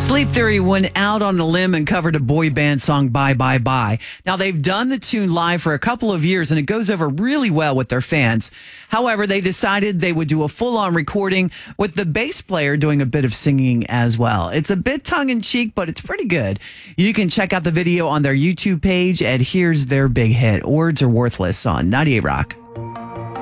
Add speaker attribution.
Speaker 1: Sleep Theory went out on a limb and covered a boy band song, Bye Bye Bye. Now, they've done the tune live for a couple of years, and it goes over really well with their fans. However, they decided they would do a full-on recording with the bass player doing a bit of singing as well. It's a bit tongue-in-cheek, but it's pretty good. You can check out the video on their YouTube page at Here's Their Big Hit. Words Are Worthless on 98 Rock.